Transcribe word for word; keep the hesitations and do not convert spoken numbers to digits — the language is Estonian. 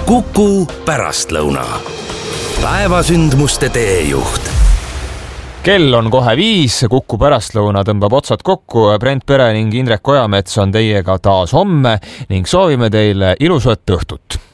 Kuku pärastlõuna. Päevasündmuste teejuht. Kell on kohe viis, Kuku pärastlõuna tõmbab otsad kokku. Brent Pere ning Indrek Ojamets on teiega taas homme ning soovime teile ilusat õhtut.